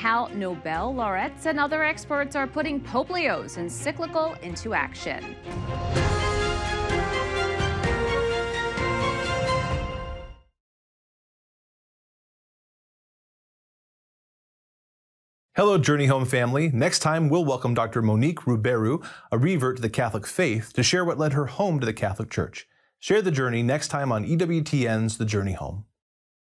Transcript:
how Nobel laureates and other experts are putting Pope Leo's encyclical into action. Hello, Journey Home family. Next time, we'll welcome Dr. Monique Ruberu, a revert to the Catholic faith, to share what led her home to the Catholic Church. Share the journey next time on EWTN's The Journey Home.